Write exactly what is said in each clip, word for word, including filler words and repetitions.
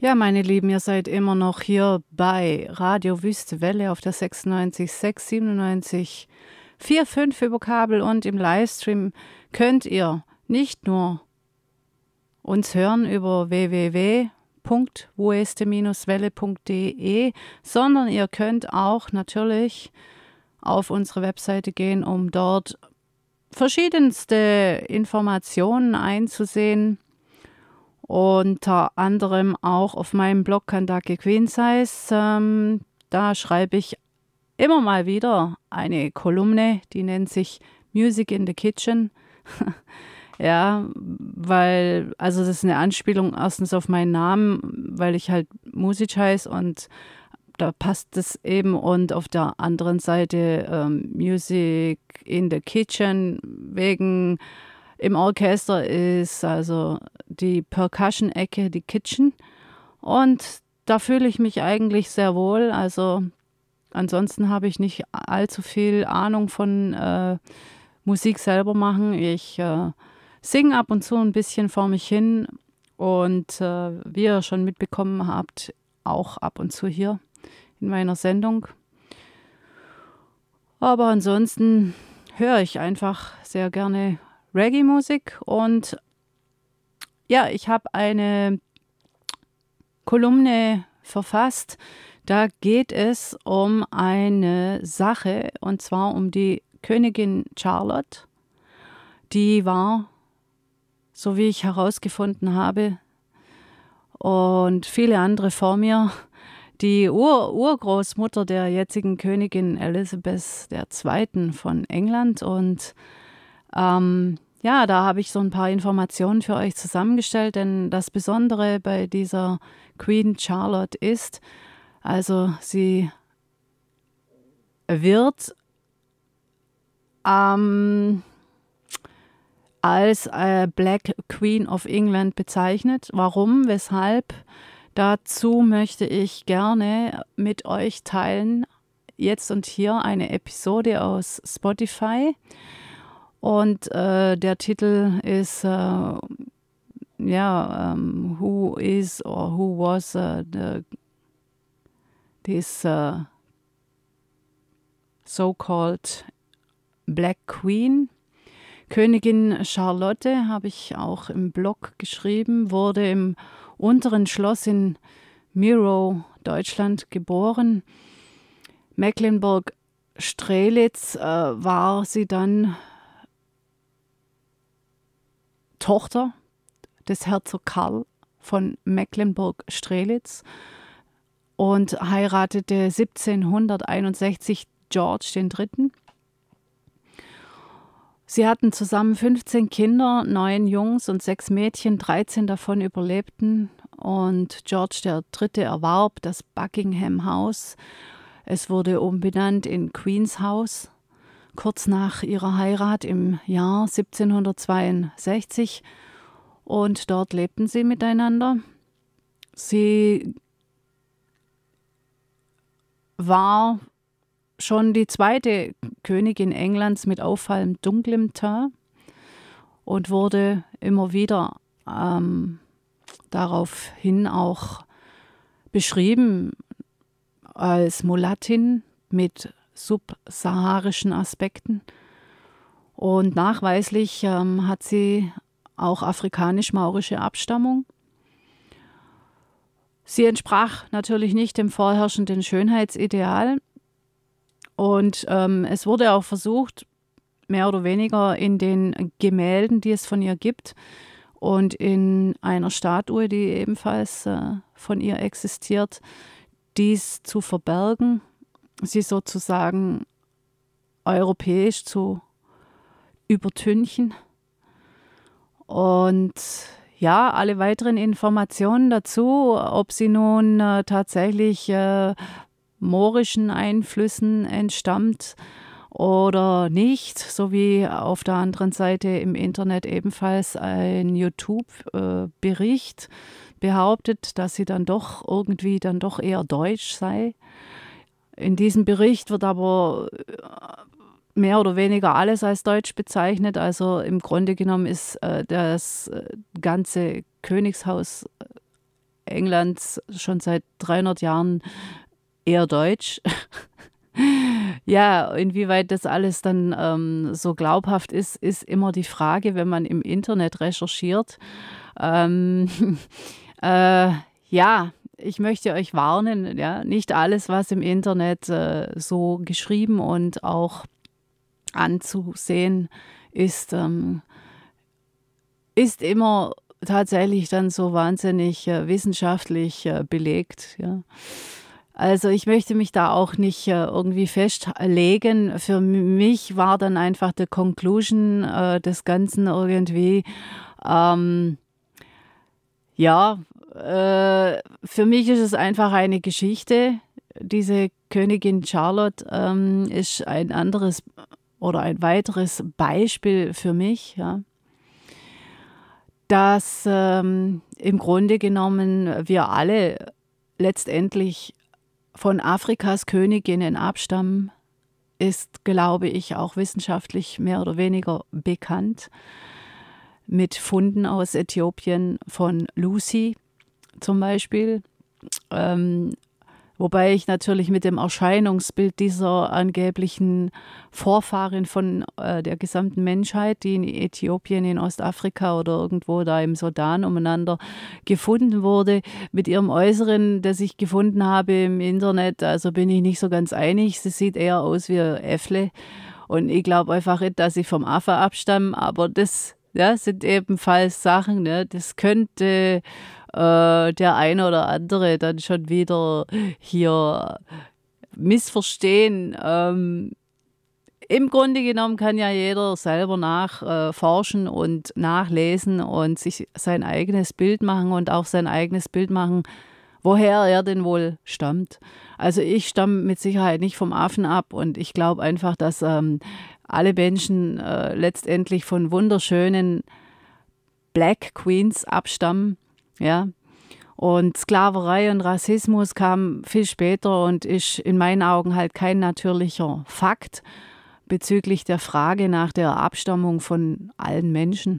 Ja, meine Lieben, ihr seid immer noch hier bei Radio Wüste Welle auf der sechsundneunzig Komma sechs, siebenundneunzig Komma vier fünf über Kabel, und im Livestream könnt ihr nicht nur uns hören über w w w punkt wueste welle punkt de, sondern ihr könnt auch natürlich auf unsere Webseite gehen, um dort verschiedenste Informationen einzusehen. Unter anderem auch auf meinem Blog Kandake Queen Size. Ähm, da schreibe ich immer mal wieder eine Kolumne, die nennt sich Music in the Kitchen. Ja, weil, also das ist eine Anspielung erstens auf meinen Namen, weil ich halt Music heiße, und da passt es eben. Und auf der anderen Seite ähm, Music in the Kitchen wegen im Orchester ist also die Percussion-Ecke, die Kitchen. Und da fühle ich mich eigentlich sehr wohl. Also ansonsten habe ich nicht allzu viel Ahnung von äh, Musik selber machen. Ich äh, singe ab und zu ein bisschen vor mich hin. Und äh, wie ihr schon mitbekommen habt, auch ab und zu hier in meiner Sendung. Aber ansonsten höre ich einfach sehr gerne Reggae-Musik, und ja, ich habe eine Kolumne verfasst. Da geht es um eine Sache, und zwar um die Königin Charlotte. Die war, so wie ich herausgefunden habe, und viele andere vor mir, die Ur Urgroßmutter der jetzigen Königin Elizabeth der Zweiten von England. Und ähm, ja, da habe ich so ein paar Informationen für euch zusammengestellt, denn das Besondere bei dieser Queen Charlotte ist, also sie wird ähm, als äh, Black Queen of England bezeichnet. Warum? Weshalb? Dazu möchte ich gerne mit euch teilen, jetzt und hier, eine Episode aus Spotify. Und äh, der Titel ist, äh, ja, um, Who is or Who was uh, the, this uh, so-called Black Queen? Königin Charlotte, habe ich auch im Blog geschrieben, wurde im Unteren Schloss in Mirow, Deutschland, geboren. Mecklenburg-Strelitz äh, war sie dann Tochter des Herzog Karl von Mecklenburg-Strelitz und heiratete siebzehnhunderteinundsechzig George den Dritten. Sie hatten zusammen fünfzehn Kinder, neun Jungs und sechs Mädchen, dreizehn davon überlebten, und George der Dritte erwarb das Buckingham House. Es wurde umbenannt in Queen's House. Kurz nach ihrer Heirat im Jahr siebzehnhundertzweiundsechzig, und dort lebten sie miteinander. Sie war schon die zweite Königin Englands mit auffallend dunklem Teint und wurde immer wieder ähm, daraufhin auch beschrieben als Mulattin mit subsaharischen Aspekten. Und nachweislich ähm, hat sie auch afrikanisch-maurische Abstammung. Sie entsprach natürlich nicht dem vorherrschenden Schönheitsideal. Und ähm, es wurde auch versucht, mehr oder weniger in den Gemälden, die es von ihr gibt, und in einer Statue, die ebenfalls äh, von ihr existiert, dies zu verbergen, sie sozusagen europäisch zu übertünchen. Und ja, alle weiteren Informationen dazu, ob sie nun äh, tatsächlich äh, moorischen Einflüssen entstammt oder nicht, sowie auf der anderen Seite im Internet ebenfalls ein YouTube-Bericht behauptet, dass sie dann doch irgendwie dann doch eher deutsch sei. In diesem Bericht wird aber mehr oder weniger alles als deutsch bezeichnet. Also im Grunde genommen ist äh, das ganze Königshaus Englands schon seit dreihundert Jahren eher deutsch. Ja, inwieweit das alles dann ähm, so glaubhaft ist, ist immer die Frage, wenn man im Internet recherchiert. Ähm, äh, ja, ich möchte euch warnen, ja, nicht alles, was im Internet äh, so geschrieben und auch anzusehen ist, ähm, ist immer tatsächlich dann so wahnsinnig äh, wissenschaftlich äh, belegt. Ja. Also ich möchte mich da auch nicht äh, irgendwie festlegen. Für mich war dann einfach die Conclusion äh, des Ganzen irgendwie, ähm, ja, äh, für mich ist es einfach eine Geschichte. Diese Königin Charlotte ähm, ist ein anderes oder ein weiteres Beispiel für mich, ja, dass ähm, im Grunde genommen wir alle letztendlich von Afrikas Königinnen abstammen, ist, glaube ich, auch wissenschaftlich mehr oder weniger bekannt. Mit Funden aus Äthiopien von Lucy zum Beispiel. Ähm, wobei ich natürlich mit dem Erscheinungsbild dieser angeblichen Vorfahrin von äh, der gesamten Menschheit, die in Äthiopien, in Ostafrika oder irgendwo da im Sudan umeinander gefunden wurde, mit ihrem Äußeren, das ich gefunden habe im Internet, also bin ich nicht so ganz einig. Sie sieht eher aus wie ein Äffle. Und ich glaube einfach nicht, dass sie vom Affe abstammen, aber das ja, sind ebenfalls Sachen, ne? Das könnte äh, der eine oder andere dann schon wieder hier missverstehen. Ähm, Im Grunde genommen kann ja jeder selber nachforschen äh, und nachlesen und sich sein eigenes Bild machen und auch sein eigenes Bild machen, woher er denn wohl stammt. Also ich stamme mit Sicherheit nicht vom Affen ab und ich glaube einfach, dass ähm, alle Menschen äh, letztendlich von wunderschönen Black Queens abstammen, ja. Und Sklaverei und Rassismus kam viel später und ist in meinen Augen halt kein natürlicher Fakt bezüglich der Frage nach der Abstammung von allen Menschen.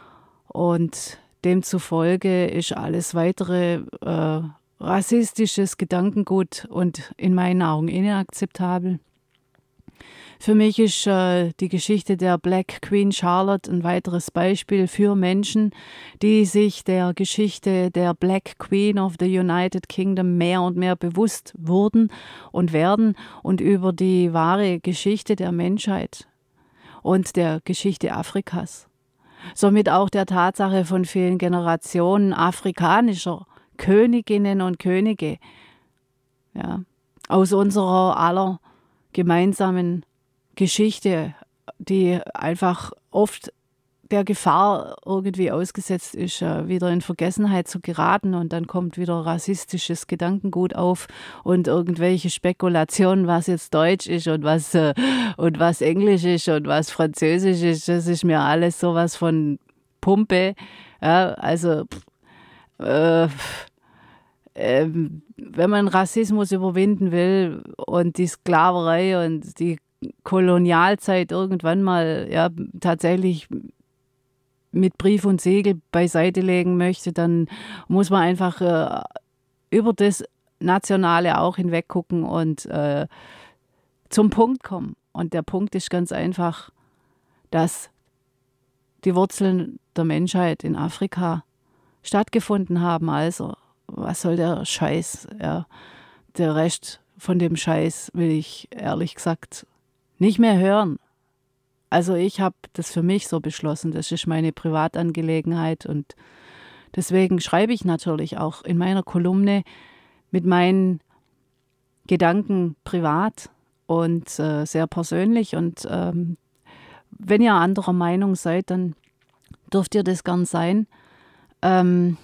Und demzufolge ist alles weitere äh, rassistisches Gedankengut und in meinen Augen inakzeptabel. Für mich ist äh, die Geschichte der Black Queen Charlotte ein weiteres Beispiel für Menschen, die sich der Geschichte der Black Queen of the United Kingdom mehr und mehr bewusst wurden und werden und über die wahre Geschichte der Menschheit und der Geschichte Afrikas. Somit auch der Tatsache von vielen Generationen afrikanischer Königinnen und Könige, ja, aus unserer aller gemeinsamen Geschichte, die einfach oft der Gefahr irgendwie ausgesetzt ist, wieder in Vergessenheit zu geraten und dann kommt wieder rassistisches Gedankengut auf und irgendwelche Spekulationen, was jetzt Deutsch ist und was, und was Englisch ist und was Französisch ist, das ist mir alles sowas von Pumpe. Ja, also äh, äh, wenn man Rassismus überwinden will und die Sklaverei und die Kolonialzeit irgendwann mal ja tatsächlich mit Brief und Siegel beiseite legen möchte, dann muss man einfach äh, über das Nationale auch hinweg gucken und äh, zum Punkt kommen. Und der Punkt ist ganz einfach, dass die Wurzeln der Menschheit in Afrika stattgefunden haben. Also, was soll der Scheiß? Ja, der Rest von dem Scheiß will ich ehrlich gesagt nicht mehr hören. Also ich habe das für mich so beschlossen, das ist meine Privatangelegenheit und deswegen schreibe ich natürlich auch in meiner Kolumne mit meinen Gedanken privat und äh, sehr persönlich und ähm, wenn ihr anderer Meinung seid, dann dürft ihr das gern sein. Ähm,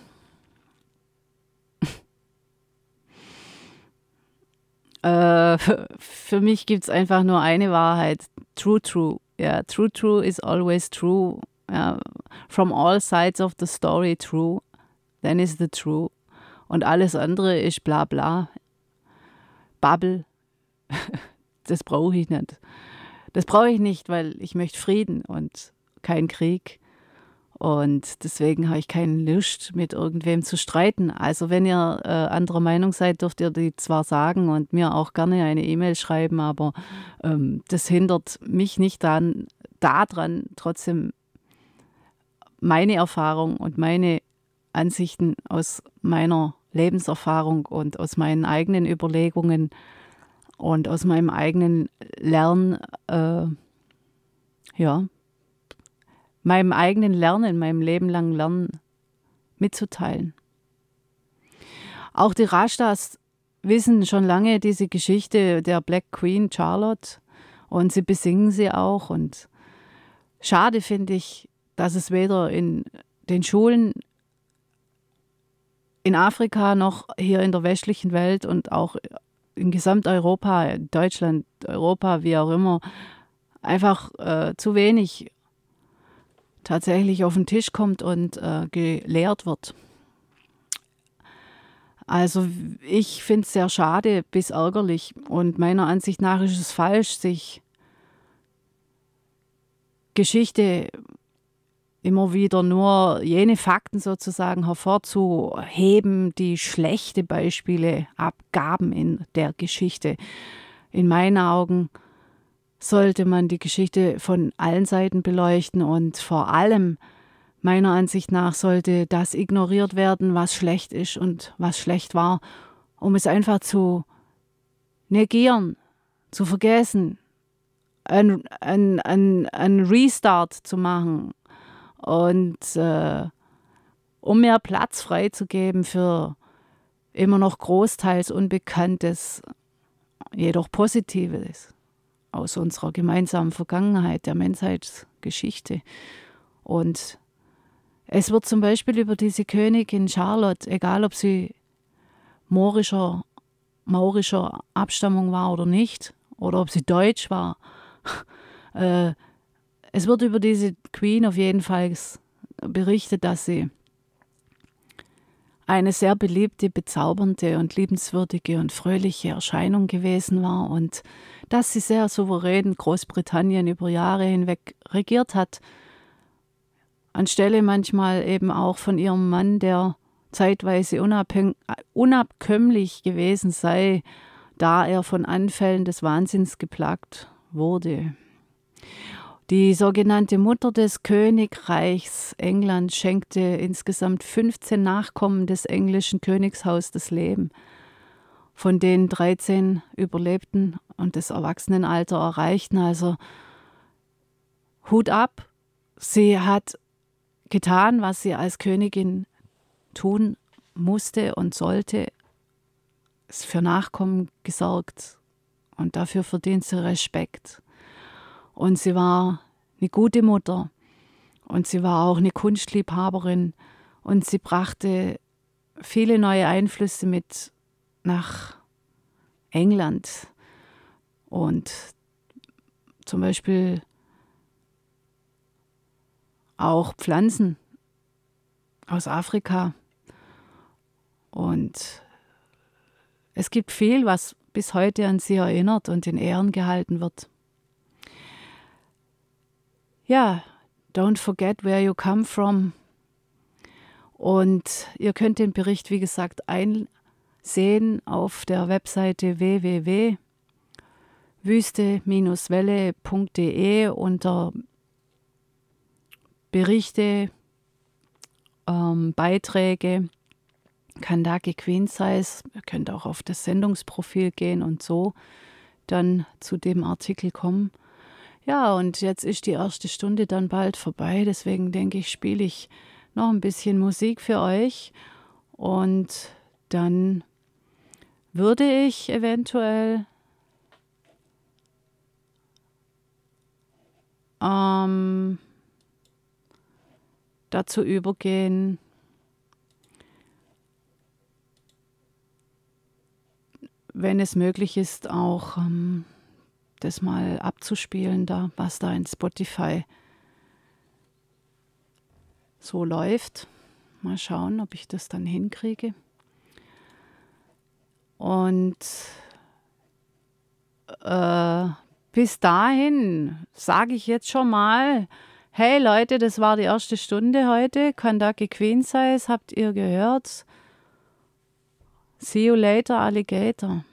äh, für mich gibt es einfach nur eine Wahrheit. True, true. Yeah, true, true is always true. Yeah. From all sides of the story, true. Then is the true. Und alles andere ist bla bla. Bubble. Das brauche ich nicht. Das brauche ich nicht, weil ich möchte Frieden und keinen Krieg. Und deswegen habe ich keine Lust, mit irgendwem zu streiten. Also wenn ihr äh, anderer Meinung seid, dürft ihr die zwar sagen und mir auch gerne eine E-Mail schreiben, aber ähm, das hindert mich nicht daran, daran, trotzdem meine Erfahrung und meine Ansichten aus meiner Lebenserfahrung und aus meinen eigenen Überlegungen und aus meinem eigenen Lernen, äh, ja, meinem eigenen Lernen, meinem Leben lang Lernen mitzuteilen. Auch die Rastas wissen schon lange diese Geschichte der Black Queen Charlotte und sie besingen sie auch. Und schade finde ich, dass es weder in den Schulen in Afrika noch hier in der westlichen Welt und auch in Gesamteuropa, Deutschland, Europa, wie auch immer, einfach äh, zu wenig tatsächlich auf den Tisch kommt und äh, gelehrt wird. Also ich finde es sehr schade bis ärgerlich und meiner Ansicht nach ist es falsch, sich Geschichte immer wieder nur jene Fakten sozusagen hervorzuheben, die schlechte Beispiele abgaben in der Geschichte. In meinen Augen sollte man die Geschichte von allen Seiten beleuchten und vor allem, meiner Ansicht nach, sollte das ignoriert werden, was schlecht ist und was schlecht war, um es einfach zu negieren, zu vergessen, ein, ein, ein, ein Restart zu machen und äh, um mehr Platz freizugeben für immer noch großteils Unbekanntes, jedoch Positives aus unserer gemeinsamen Vergangenheit, der Menschheitsgeschichte. Und es wird zum Beispiel über diese Königin Charlotte, egal ob sie morischer, maurischer Abstammung war oder nicht, oder ob sie deutsch war, äh, es wird über diese Queen auf jeden Fall berichtet, dass sie eine sehr beliebte, bezaubernde und liebenswürdige und fröhliche Erscheinung gewesen war und dass sie sehr souverän Großbritannien über Jahre hinweg regiert hat, anstelle manchmal eben auch von ihrem Mann, der zeitweise unabhäng- unabkömmlich gewesen sei, da er von Anfällen des Wahnsinns geplagt wurde. Die sogenannte Mutter des Königreichs England schenkte insgesamt fünfzehn Nachkommen des englischen Königshaus das Leben, von denen dreizehn überlebten und das Erwachsenenalter erreichten. Also Hut ab, sie hat getan, was sie als Königin tun musste und sollte, ist für Nachkommen gesorgt und dafür verdient sie Respekt. Und sie war eine gute Mutter und sie war auch eine Kunstliebhaberin und sie brachte viele neue Einflüsse mit nach England und zum Beispiel auch Pflanzen aus Afrika. Und es gibt viel, was bis heute an sie erinnert und in Ehren gehalten wird. Ja, don't forget where you come from. Und ihr könnt den Bericht, wie gesagt, einsehen auf der Webseite w w w punkt wüste Welle punkt de unter Berichte, ähm, Beiträge, Kandake Queen Size. Ihr könnt auch auf das Sendungsprofil gehen und so dann zu dem Artikel kommen. Ja, und jetzt ist die erste Stunde dann bald vorbei, deswegen denke ich, spiele ich noch ein bisschen Musik für euch und dann würde ich eventuell ähm, dazu übergehen, wenn es möglich ist, auch ähm, das mal abzuspielen, da, was da in Spotify so läuft. Mal schauen, ob ich das dann hinkriege. Und äh, bis dahin sage ich jetzt schon mal Hey Leute, das war die erste Stunde heute. Kentucky Queen Size, habt ihr gehört? See you later, Alligator.